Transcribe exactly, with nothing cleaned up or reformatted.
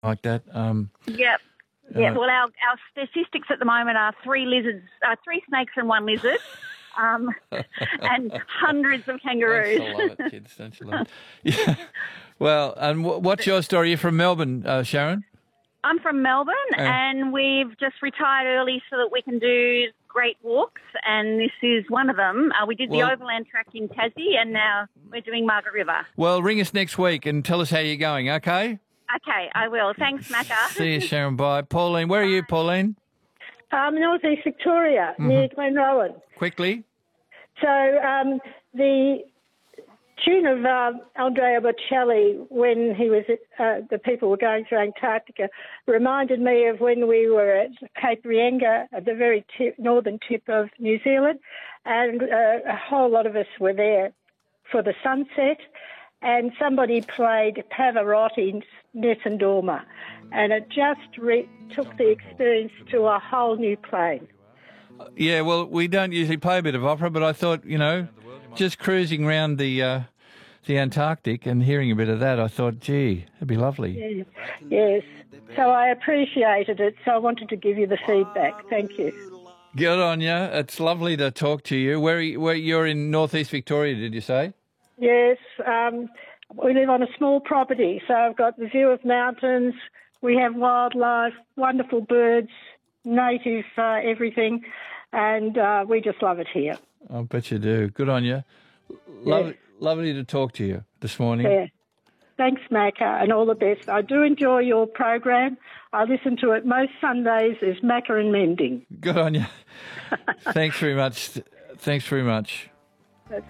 like that. Um, Yep. Yeah, well, our, our statistics at the moment are three lizards, uh, three snakes and one lizard, um, and hundreds of kangaroos. Don't you love it, kids? Don't you love it? Yeah. Well, and w- what's your story? You're from Melbourne, uh, Sharon? I'm from Melbourne, Uh, and we've just retired early so that we can do great walks, and this is one of them. Uh, we did Well- the overland track in Tassie, and now we're doing Margaret River. Well, ring us next week and tell us how you're going, okay? Okay, I will. Thanks, Macca. See you, Sharon. Bye. Pauline, where are you, Pauline? Um, North East Victoria, near Glenrowan. Quickly. So um, the tune of uh, Andrea Bocelli, when he was at, uh, the people were going through Antarctica, reminded me of when we were at Cape Reinga, at the very tip, northern tip of New Zealand, and uh, a whole lot of us were there for the sunset, and somebody played Pavarotti's Nessun Dorma, and it just re- took the experience to a whole new plane. Yeah, well, we don't usually play a bit of opera, but I thought, you know, just cruising around the uh, the Antarctic and hearing a bit of that, I thought, gee, it'd be lovely. Yes. yes. So I appreciated it, so I wanted to give you the feedback. Thank you. Good on you. It's lovely to talk to you. Where, are you, where you're in northeast Victoria, did you say? Yes, um, we live on a small property, so I've got the view of mountains, we have wildlife, wonderful birds, native uh, everything, and uh, we just love it here. I bet you do. Good on you. Lovely, lovely to talk to you this morning. Yeah. Thanks, Macca, and all the best. I do enjoy your program. I listen to it most Sundays as Macca and Mending. Good on you. Thanks very much. Thanks very much.